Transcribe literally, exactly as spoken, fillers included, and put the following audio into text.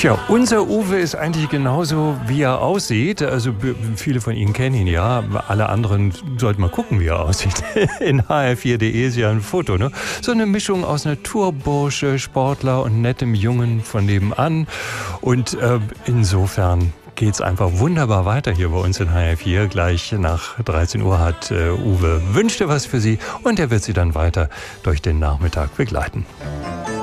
Tja, unser Uwe ist eigentlich genauso, wie er aussieht. Also b- viele von Ihnen kennen ihn ja. Alle anderen sollten mal gucken, wie er aussieht. In H R vier punkt de ist ja ein Foto, ne? So eine Mischung aus Naturbursche, Sportler und nettem Jungen von nebenan. Und äh, insofern geht's einfach wunderbar weiter hier bei uns in H R vier. Gleich nach dreizehn Uhr hat äh, Uwe Wünschte was für Sie und er wird Sie dann weiter durch den Nachmittag begleiten.